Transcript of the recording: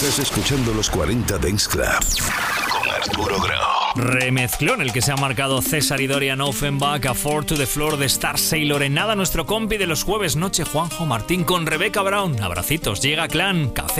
Estás escuchando los 40 Dance Club con Arturo Grau. Remezclón el que se ha marcado César y Dorian Offenbach, a Four to the Floor de Star Sailor. En nada, nuestro compi de los jueves noche, Juanjo Martín, con Rebecca Brown. Abracitos, llega Clan, Café